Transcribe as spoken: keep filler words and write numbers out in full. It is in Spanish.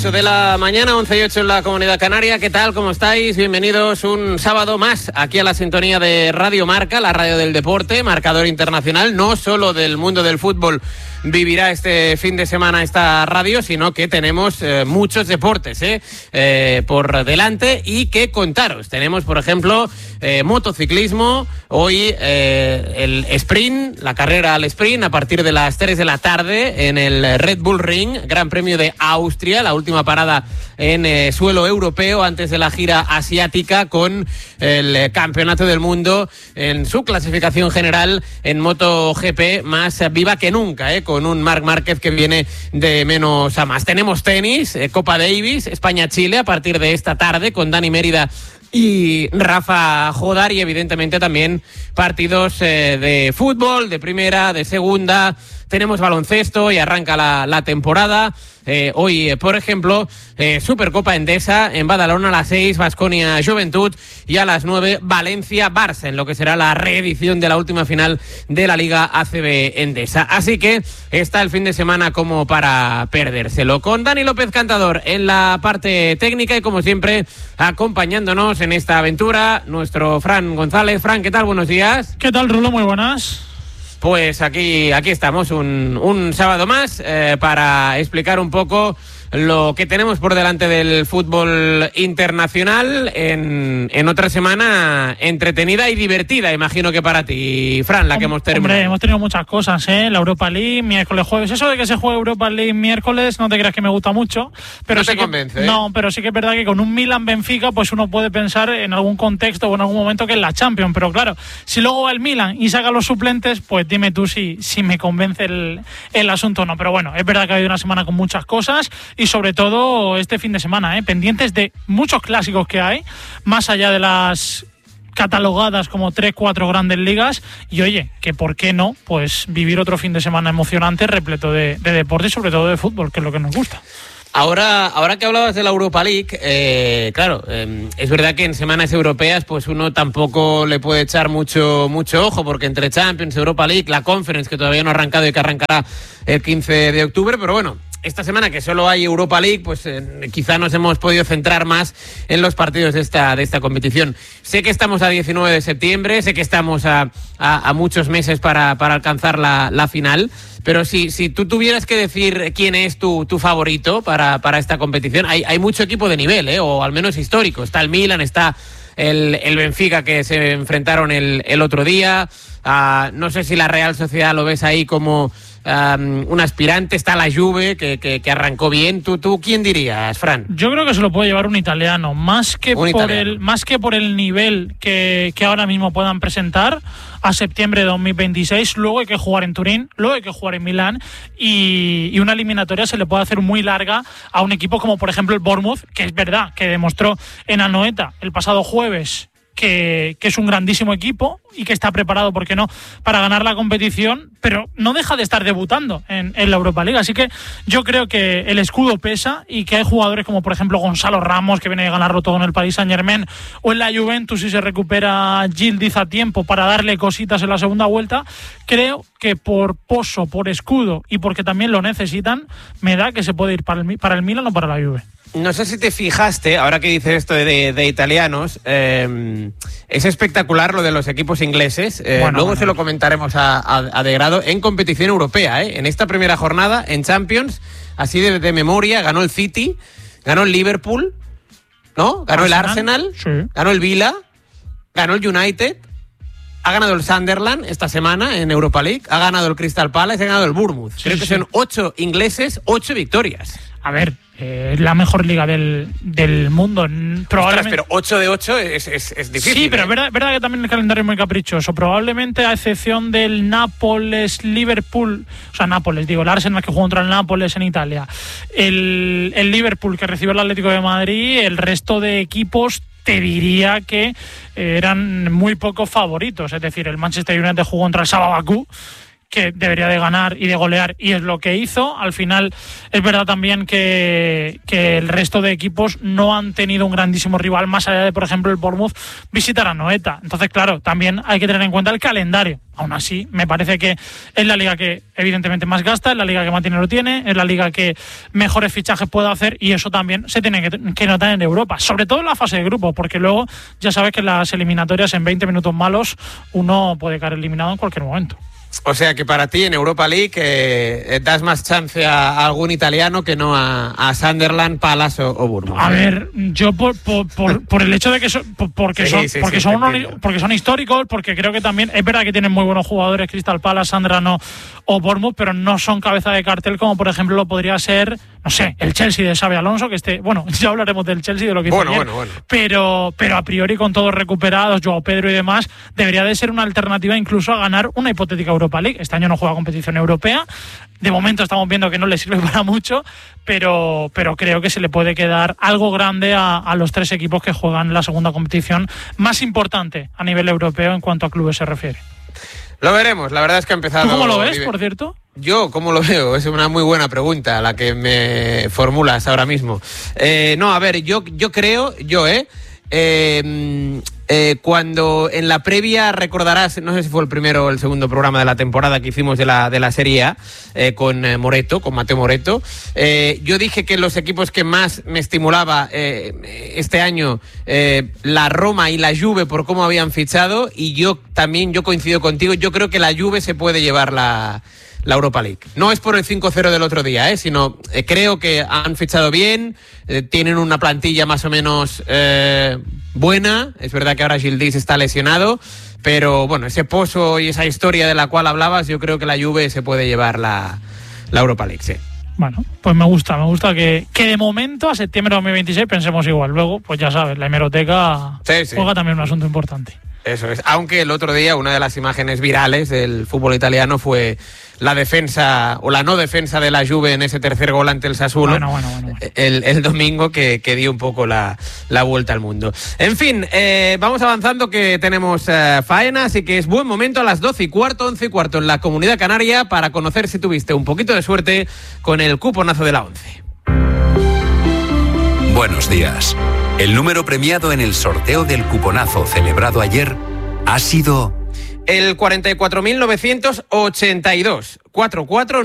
ocho de la mañana, once y ocho en la Comunidad Canaria. ¿Qué tal? ¿Cómo estáis? Bienvenidos un sábado más aquí a la sintonía de Radio Marca, la radio del deporte, marcador internacional, no solo del mundo del fútbol vivirá este fin de semana esta radio, sino que tenemos eh, muchos deportes eh, eh, por delante y que contaros. Tenemos, por ejemplo, eh, motociclismo, hoy eh, el sprint, la carrera al sprint a partir de las tres de la tarde en el Red Bull Ring, Gran Premio de Austria, la última parada en eh, suelo europeo antes de la gira asiática, con el eh, Campeonato del Mundo en su clasificación general en MotoGP más viva que nunca, eh, con un Marc Márquez que viene de menos a más. Tenemos tenis, eh, Copa Davis, España-Chile a partir de esta tarde con Dani Mérida y Rafa Jodar, y evidentemente también partidos eh, de fútbol, de primera, de segunda. Tenemos baloncesto y arranca la, la temporada. Eh, hoy, eh, por ejemplo, eh, Supercopa Endesa en Badalona a las seis, Baskonia Juventud, y a las nueve, Valencia-Barça, en lo que será la reedición de la última final de la Liga A C B Endesa. Así que está el fin de semana como para perdérselo. Con Dani López Cantador en la parte técnica y, como siempre, acompañándonos en esta aventura, nuestro Fran González. Fran, ¿qué tal? Buenos días. ¿Qué tal, Rulo? Muy buenas. Pues aquí, aquí estamos un, un sábado más eh, para explicar un poco lo que tenemos por delante del fútbol internacional en, en otra semana entretenida y divertida, imagino que para ti, Fran, la que hemos terminado. Hombre, hemos tenido muchas cosas, ¿eh? La Europa League, miércoles, jueves. Eso de que se juegue Europa League miércoles, no te creas que me gusta mucho. Pero no sí te que, convence, ¿eh? No, pero sí que es verdad que con un Milan-Benfica, pues uno puede pensar en algún contexto o en algún momento que es la Champions. Pero claro, si luego va el Milan y saca los suplentes, pues dime tú si, si me convence el, el asunto o no. Pero bueno, es verdad que ha habido una semana con muchas cosas, y sobre todo este fin de semana, ¿eh? pendientes de muchos clásicos que hay, más allá de las catalogadas como tres, cuatro grandes ligas, y oye, que por qué no, pues vivir otro fin de semana emocionante, repleto de, de deporte y sobre todo de fútbol, que es lo que nos gusta. Ahora, ahora que hablabas de la Europa League, eh, claro, eh, es verdad que en semanas europeas pues uno tampoco le puede echar mucho mucho ojo, porque entre Champions, Europa League, la Conference, que todavía no ha arrancado y que arrancará el quince de octubre, pero bueno, esta semana que solo hay Europa League, pues eh, quizá nos hemos podido centrar más en los partidos de esta, de esta competición. Sé que estamos a diecinueve de septiembre, sé que estamos a, a, a muchos meses para, para alcanzar la, la final, pero si, si tú tuvieras que decir quién es tu, tu favorito para, para esta competición, hay, hay mucho equipo de nivel, ¿eh? o al menos histórico. Está el Milan, está el, el Benfica, que se enfrentaron el, el otro día. Uh, no sé si la Real Sociedad lo ves ahí como Um, un aspirante. Está la Juve, que, que, que arrancó bien. ¿Tú, ¿Tú quién dirías, Fran? Yo creo que se lo puede llevar un italiano, más que, un por, italiano. El, más que por el nivel que, que ahora mismo puedan presentar a septiembre de dos mil veintiséis. Luego hay que jugar en Turín, luego hay que jugar en Milán, y, y una eliminatoria se le puede hacer muy larga a un equipo como por ejemplo el Bournemouth, que es verdad que demostró en Anoeta el pasado jueves Que, que es un grandísimo equipo y que está preparado, ¿por qué no?, para ganar la competición, pero no deja de estar debutando en, en la Europa League. Así que yo creo que el escudo pesa, y que hay jugadores como por ejemplo Gonzalo Ramos, que viene de ganarlo todo en el Paris Saint-Germain, o en la Juventus si se recupera Gildiz a tiempo para darle cositas en la segunda vuelta. Creo que por pozo, por escudo y porque también lo necesitan, me da que se puede ir para el, para el Milan o para la Juve. No sé si te fijaste, ahora que dices esto de, de, de italianos, eh, es espectacular lo de los equipos ingleses. Eh, bueno, luego bueno. se lo comentaremos a, a, a de grado en competición europea. ¿eh? En esta primera jornada, en Champions, así de, de memoria, ganó el City, ganó el Liverpool, ¿no? Ganó Arsenal, el Arsenal, sí. ganó el Villa, ganó el United, ha ganado el Sunderland esta semana en Europa League, ha ganado el Crystal Palace, ha ganado el Bournemouth. Sí, Creo que sí. son ocho ingleses, ocho victorias. A ver, eh, es la mejor liga del, del mundo. Probablemente. Ostras, pero ocho de ocho es, es, es difícil. Sí, pero ¿eh? es verdad, verdad que también el calendario es muy caprichoso. Probablemente, a excepción del Nápoles-Liverpool, o sea, Nápoles, digo, el Arsenal que jugó contra el Nápoles en Italia, el, el Liverpool que recibió el Atlético de Madrid, el resto de equipos te diría que eran muy poco favoritos. Es decir, el Manchester United jugó contra el Sabah Bakú, que debería de ganar y de golear, y es lo que hizo. Al final es verdad también que, que el resto de equipos no han tenido un grandísimo rival, más allá de, por ejemplo, el Bournemouth visitar a Noeta. Entonces, claro, también hay que tener en cuenta el calendario. Aún así, me parece que es la liga que evidentemente más gasta, es la liga que más dinero tiene, es la liga que mejores fichajes puede hacer, y eso también se tiene que, que notar en Europa, sobre todo en la fase de grupo, porque luego ya sabes que en las eliminatorias en veinte minutos malos uno puede caer eliminado en cualquier momento. O sea que para ti en Europa League eh, das más chance a, a algún italiano que no a, a Sunderland, Palace o, o Bournemouth. A ver, yo por, por, por, por el hecho de que son, porque, sí, son, sí, porque, sí, son unos, porque son históricos, porque creo que también es verdad que tienen muy buenos jugadores, Crystal Palace, Sunderland o, o Bournemouth, pero no son cabeza de cartel como por ejemplo lo podría ser, no sé, el Chelsea de Xabi Alonso, que esté, bueno, ya hablaremos del Chelsea, de lo que hizo bueno, ayer, bueno, bueno. Pero, pero a priori con todos recuperados, Joao Pedro y demás, debería de ser una alternativa incluso a ganar una hipotética Europa League. Este año no juega competición europea, de momento estamos viendo que no le sirve para mucho, pero, pero creo que se le puede quedar algo grande a, a los tres equipos que juegan la segunda competición más importante a nivel europeo en cuanto a clubes se refiere. Lo veremos, la verdad es que ha empezado... ¿Tú cómo lo ves, por cierto? Yo, ¿cómo lo veo? Es una muy buena pregunta la que me formulas ahora mismo. Eh, no, a ver, yo, yo creo, yo, ¿eh? Eh, eh, cuando en la previa recordarás, no sé si fue el primero o el segundo programa de la temporada que hicimos de la, de la Serie A eh, con eh, Moreto, con Mateo Moreto, eh, yo dije que los equipos que más me estimulaba eh, este año, eh, la Roma y la Juve por cómo habían fichado, y yo también, yo coincido contigo, yo creo que la Juve se puede llevar la... la Europa League. No es por el cinco cero del otro día, ¿eh? sino eh, creo que han fichado bien, eh, tienen una plantilla más o menos eh, buena. Es verdad que ahora Gildís está lesionado, pero bueno, ese pozo y esa historia de la cual hablabas, yo creo que la Juve se puede llevar la, la Europa League, sí. Bueno, pues me gusta, me gusta que, que de momento a septiembre de dos mil veintiséis pensemos igual. Luego, pues ya sabes, la hemeroteca sí, sí. juega también un asunto importante. Eso es, aunque el otro día una de las imágenes virales del fútbol italiano fue la defensa o la no defensa de la Juve en ese tercer gol ante el Sassuolo bueno, bueno, bueno, bueno. El, el domingo que, que dio un poco la, la vuelta al mundo. En fin, eh, vamos avanzando que tenemos eh, faena, así que es buen momento a las doce y cuarto, once y cuarto en la Comunidad Canaria para conocer si tuviste un poquito de suerte con el cuponazo de la once. Buenos días. El número premiado en el sorteo del cuponazo celebrado ayer ha sido... el cuarenta y cuatro mil novecientos ochenta y dos. cuatro cuatro